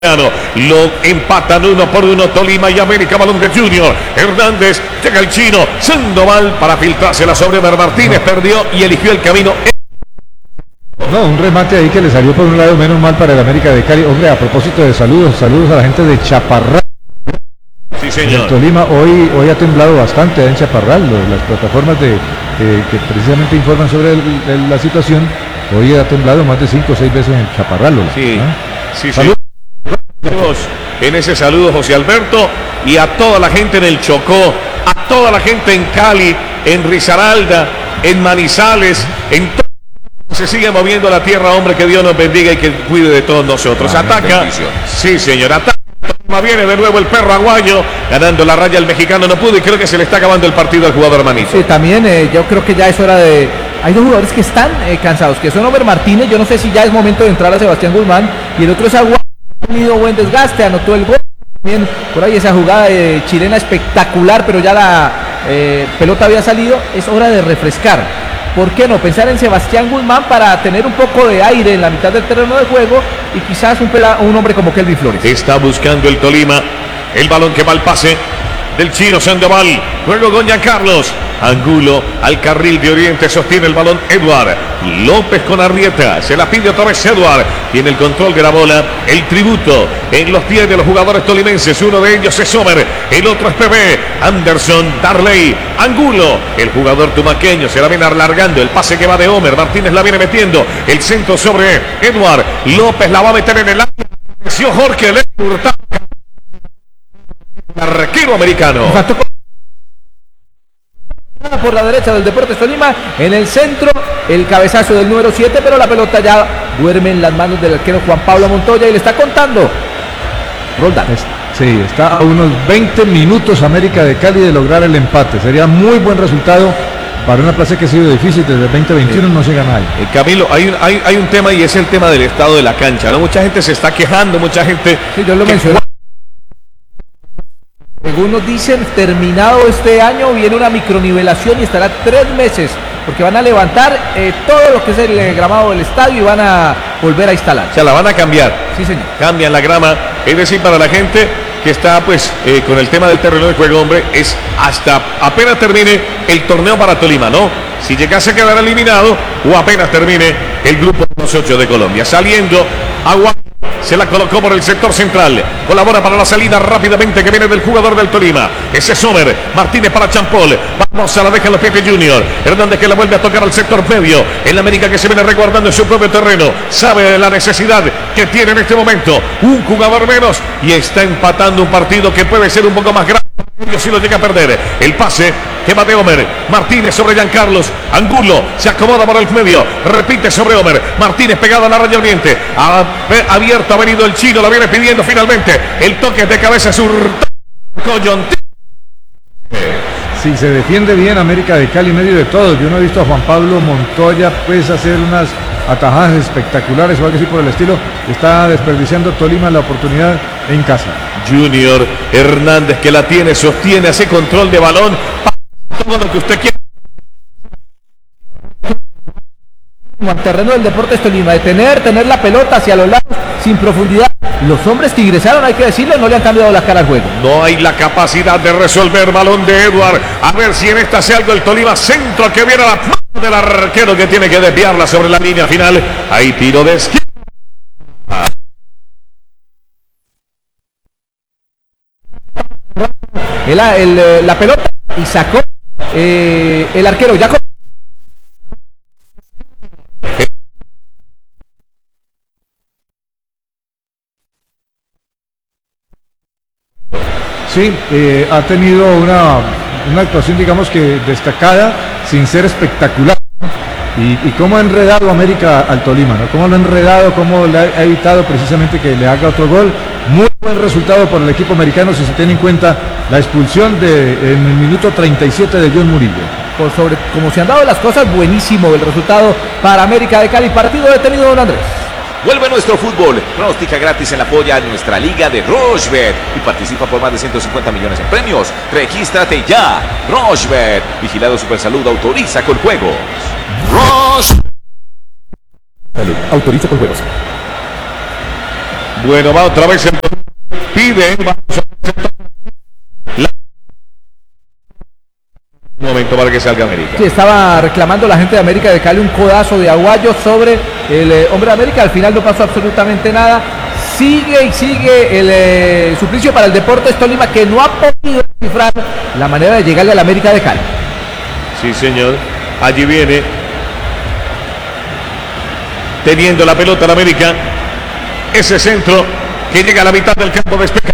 Lo empatan 1-1 Tolima y América. Balón de Junior Hernández, llega el chino Sandoval para filtrársela sobre Omer Martínez, perdió y eligió el camino. No, un remate ahí que le salió por un lado, menos mal para el América de Cali. Hombre, a propósito de saludos a la gente de Chaparral. Sí, señor. Tolima hoy ha temblado bastante en Chaparral. Las plataformas que precisamente informan sobre la situación, hoy ha temblado más de 5 o 6 veces en Chaparral. Sí, ¿no? sí, sí. En ese saludo, José Alberto, y a toda la gente en el Chocó, a toda la gente en Cali, en Risaralda, en Manizales, en todo. Se sigue moviendo la tierra, hombre, que Dios nos bendiga y que cuide de todos nosotros. Ataca, sí, señor, ataca. Viene de nuevo el perro aguayo, ganando la raya el mexicano, no pudo, y creo que se le está acabando el partido al jugador Manito. Sí, también yo creo que ya es hora de... Hay dos jugadores que están cansados, que son Omer Martínez. Yo no sé si ya es momento de entrar a Sebastián Guzmán, y el otro es Aguayo. Ha tenido buen desgaste, anotó el gol. También por ahí esa jugada chilena espectacular, pero ya la pelota había salido. Es hora de refrescar. ¿Por qué no pensar en Sebastián Guzmán para tener un poco de aire en la mitad del terreno de juego y quizás un hombre como Kelvin Flores? Está buscando el Tolima el balón que va al pase del chino Sandoval, luego con Giancarlos Angulo al carril de Oriente, sostiene el balón Eduard López con Arrieta, se la pide otra vez Eduard, tiene el control de la bola, el tributo en los pies de los jugadores tolimenses, uno de ellos es Omer, el otro es PB, Anderson, Darley, Angulo, el jugador tumaqueño se la viene alargando, el pase que va de Omer, Martínez la viene metiendo, el centro sobre Eduard López, la va a meter en el área, Jorge Lecurta, arquero americano. Por la derecha del Deportes Tolima, en el centro el cabezazo del número 7, pero la pelota ya duerme en las manos del arquero Juan Pablo Montoya y le está contando Roldán. Sí, está a unos 20 minutos América de Cali de lograr el empate. Sería muy buen resultado para una plaza que ha sido difícil. Desde el 2021 no se gana ahí. Camilo, hay un tema, y es el tema del estado de la cancha, ¿no? Mucha gente se está quejando, mucha gente... Sí, yo lo mencioné. Algunos dicen, terminado este año viene una micronivelación y estará 3 meses, porque van a levantar todo lo que es el gramado del estadio y van a volver a instalar. O sea, la van a cambiar. Sí, señor. Cambian la grama, es decir, para la gente que está pues con el tema del terreno de juego, hombre, es hasta apenas termine el torneo para Tolima, ¿no? Si llegase a quedar eliminado o apenas termine el grupo de los 8 de Colombia. Saliendo Agua. Se la colocó por el sector central. Colabora para la salida rápidamente que viene del jugador del Tolima. Ese es Omer. Martínez para Champol. Vamos, a la deja en los pies de Junior. Hernández que la vuelve a tocar al sector medio. En la América que se viene resguardando en su propio terreno. Sabe de la necesidad que tiene en este momento. Un jugador menos y está empatando un partido que puede ser un poco más grave si lo llega a perder. El pase que va de Omer. Martínez sobre Giancarlos Angulo. Se acomoda por el medio. Repite sobre Omer. Martínez pegado a la raya oriente. Abierto ha venido el chino. La viene pidiendo finalmente. El toque de cabeza sur. Sí, se defiende bien América de Cali en medio de todo. Yo no he visto a Juan Pablo Montoya pues hacer unas atajadas espectaculares o algo así por el estilo. Está desperdiciando Tolima la oportunidad en casa. Junior Hernández que la tiene, sostiene, hace control de balón, todo lo que usted quiera. Al terreno del Deportes Tolima, de tener la pelota hacia los lados sin profundidad. Los hombres que ingresaron, hay que decirlo, no le han cambiado la cara al juego. No hay la capacidad de resolver. Balón de Eduard, a ver si en esta hace algo el Tolima. Centro que viene a la mano del arquero que tiene que desviarla sobre la línea final. Hay tiro de esquina. La pelota y sacó el arquero ya. Sí, ha tenido una actuación, digamos que destacada, sin ser espectacular. Y cómo ha enredado América al Tolima, ¿no? Cómo lo ha enredado, cómo le ha evitado precisamente que le haga otro gol. Muy buen resultado por el equipo americano si se tiene en cuenta la expulsión en el minuto 37 de John Murillo. Por sobre cómo se han dado las cosas, buenísimo el resultado para América de Cali. Partido detenido, don Andrés. Vuelve nuestro fútbol. Pronostica gratis en la polla en nuestra liga de Rochebet y participa por más de 150 millones en premios. Regístrate ya. Rochebet. Vigilado Supersalud. Autoriza con juegos. Rochebet. Salud. Autoriza con juegos. Bueno, va otra vez. Pide. Un momento para que salga América. Sí, estaba reclamando la gente de América de Cali un codazo de Aguayo sobre el hombre de América. Al final no pasó absolutamente nada. Sigue y sigue el suplicio para el Deportes Tolima, que no ha podido descifrar la manera de llegarle a la América de Cali. Sí, señor. Allí viene. Teniendo la pelota la América. Ese centro que llega a la mitad del campo, despeja